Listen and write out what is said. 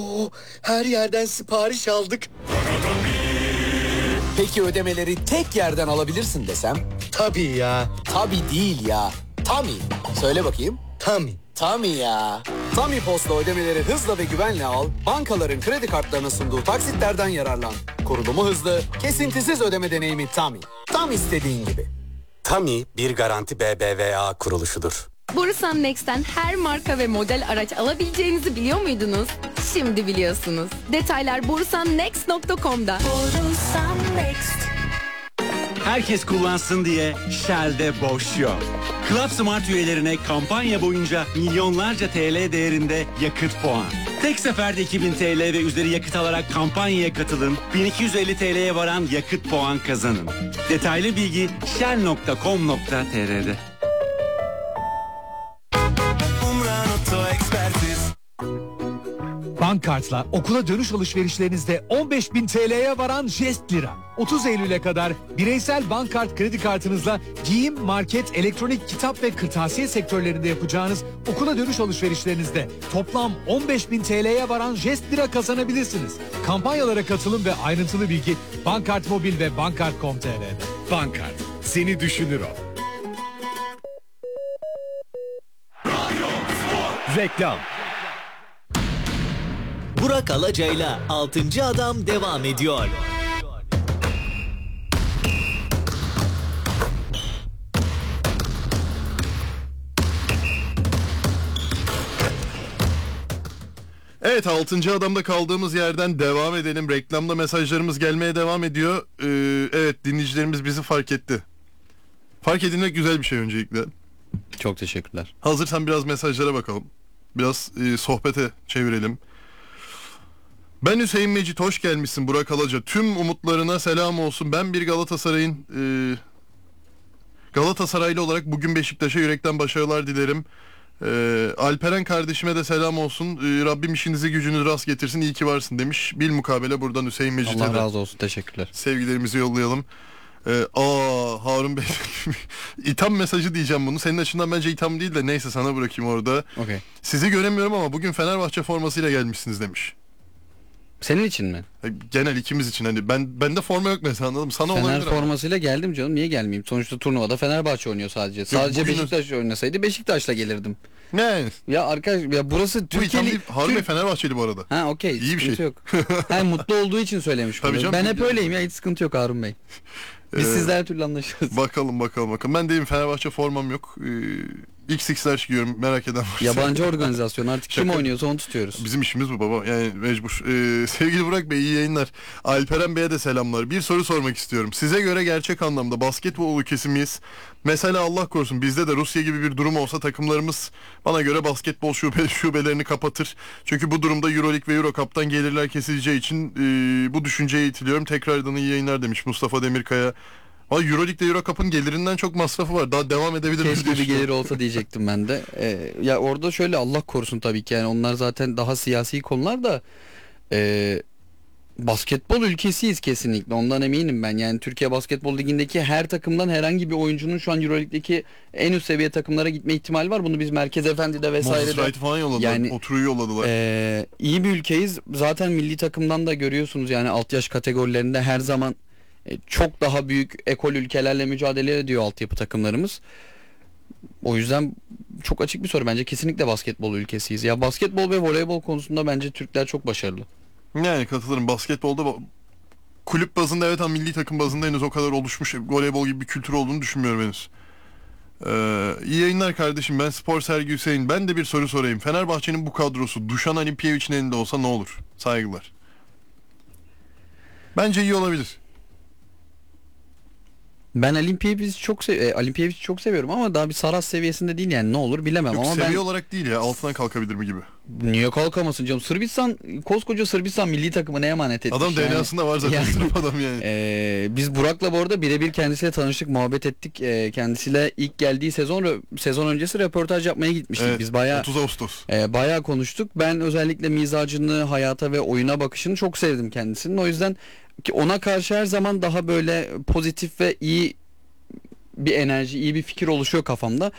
Her yerden sipariş aldık. Peki ödemeleri tek yerden alabilirsin desem? Tabii ya. Tabii değil ya. Tami. Söyle bakayım. Tami. Tami ya. Tami Post'la ödemeleri hızla ve güvenle al. Bankaların kredi kartlarına sunduğu taksitlerden yararlan. Kurulumu hızlı, kesintisiz ödeme deneyimi Tami. Tam istediğin gibi. Tami bir garanti BBVA kuruluşudur. Borusan Next'ten her marka ve model araç alabileceğinizi biliyor muydunuz? Şimdi biliyorsunuz. Detaylar borusannext.com'da. Borusan Next. Herkes kullansın diye Shell'de boş yok. Club Smart üyelerine kampanya boyunca milyonlarca TL değerinde yakıt puan. Tek seferde 2000 TL ve üzeri yakıt alarak kampanyaya katılın. 1250 TL'ye varan yakıt puan kazanın. Detaylı bilgi shell.com.tr'de. Bankkart'la okula dönüş alışverişlerinizde 15.000 TL'ye varan Jest Lira. 30 Eylül'e kadar bireysel bankkart kredi kartınızla giyim, market, elektronik, kitap ve kırtasiye sektörlerinde yapacağınız okula dönüş alışverişlerinizde toplam 15.000 TL'ye varan Jest Lira kazanabilirsiniz. Kampanyalara katılın ve ayrıntılı bilgi Bankkart Mobil ve bankkart.com.tr'de. Bankkart, seni düşünür o. Reklam. Burak Alaca'yla 6. Adam devam ediyor. Evet, 6. adamda kaldığımız yerden devam edelim. Reklamda mesajlarımız gelmeye devam ediyor. Evet, dinleyicilerimiz bizi fark etti. Fark edilmek güzel bir şey öncelikle. Çok teşekkürler. Hazırsan biraz mesajlara bakalım. Biraz sohbete çevirelim. Ben Hüseyin Mecit, hoş gelmişsin Burak Alaca. Tüm umutlarına selam olsun. Ben bir Galatasaraylı olarak bugün Beşiktaş'a yürekten başarılar dilerim. Alperen kardeşime de selam olsun. Rabbim işinizi gücünüzü rast getirsin. İyi ki varsın demiş. Bilmukabele buradan Hüseyin Mecit'e Allah razı olsun. Teşekkürler. sevgilerimizi yollayalım. Harun Bey itham mesajı diyeceğim bunu. Senin açından bence itham değil de neyse sana bırakayım orada. Okay. Sizi göremiyorum ama bugün Fenerbahçe formasıyla gelmişsiniz demiş. Senin için mi? Genel ikimiz için, hani bende forma yok mesela, anladın mı? Sana Fener olabilir ama. formasıyla geldim canım, niye gelmeyeyim? Sonuçta turnuvada Fenerbahçe oynuyor sadece. Sadece bugün- Beşiktaş oynasaydı Beşiktaş'la gelirdim. Ne? Ya arkadaş, ya burası Bu itham Türkiye'li... değil. Harun Bey Fenerbahçeli bu arada. Ha okey, İyi bir sıkıntı şey. yok. Ha, mutlu olduğu için söylemiş Tabii bunu. canım, Ben hep biliyorum. öyleyim ya, hiç sıkıntı yok Harun Bey. Biz sizle her türlü anlaşırız. Bakalım. Ben deyim, Fenerbahçe formam yok. XX'ler çıkıyorum, merak eden varsa. Yabancı organizasyon, artık kim Şaka. oynuyorsa onu tutuyoruz. Bizim işimiz bu baba, yani mecbur. Sevgili Burak Bey, iyi yayınlar. Alperen Bey'e de selamlar. Bir soru sormak istiyorum. Size göre gerçek anlamda basketbol ülkesi miyiz? Mesela Allah korusun bizde de Rusya gibi bir durum olsa takımlarımız bana göre basketbol şubelerini kapatır. Çünkü bu durumda Euroleague ve Eurocup'tan gelirler kesileceği için bu düşünceye itiliyorum. Tekrardan iyi yayınlar demiş Mustafa Demirkaya. Ama Euroleague'de Eurocup'ın gelirinden çok masrafı var. Daha devam edebilir miyiz? Keşke bir gelir olsa diyecektim ben de. Ya orada şöyle, Allah korusun tabii ki, yani onlar zaten daha siyasi konular da basketbol ülkesiyiz kesinlikle, ondan eminim ben. Yani Türkiye Basketbol Ligi'ndeki her takımdan herhangi bir oyuncunun şu an Euroleague'deki en üst seviye takımlara gitme ihtimali var. Bunu biz Merkez Efendi'de vesaire Moses Wright'ı falan yolladılar. yani, Oturu'yu yolladılar. iyi bir ülkeyiz. Zaten milli takımdan da görüyorsunuz, yani alt yaş kategorilerinde her zaman çok daha büyük ekol ülkelerle mücadele ediyor altyapı takımlarımız. O yüzden çok açık bir soru, bence kesinlikle basketbol ülkesiyiz. Ya basketbol ve voleybol konusunda bence Türkler çok başarılı. Yani katılırım. Basketbolda kulüp bazında evet, ama milli takım bazında henüz o kadar oluşmuş voleybol gibi bir kültür olduğunu düşünmüyorum henüz. İyi yayınlar kardeşim, ben Spor Sergi Hüseyin. Ben de bir soru sorayım. Fenerbahçe'nin bu kadrosu Dušan Alimpijević'in elinde olsa ne olur? Saygılar. Bence iyi olabilir. Ben Alimpijević'i çok seviyorum ama daha bir Saras seviyesinde değil, yani ne olur bilemem. Yok, ama seviye olarak değil ya, altından kalkabilir mi gibi. Niye kalkamasın canım? Koskoca Sırbistan milli takımına emanet etmiş. Adam DNA'sında var zaten, sırf adam yani. Biz Burak'la bu arada birebir kendisiyle tanıştık, muhabbet ettik. Kendisiyle ilk geldiği sezon öncesi röportaj yapmaya gitmiştik. Evet, biz bayağı 30 Ağustos. Bayağı konuştuk. Ben özellikle mizacını, hayata ve oyuna bakışını çok sevdim kendisinin. O yüzden ki ona karşı her zaman daha böyle pozitif ve iyi bir enerji, iyi bir fikir oluşuyor kafamda.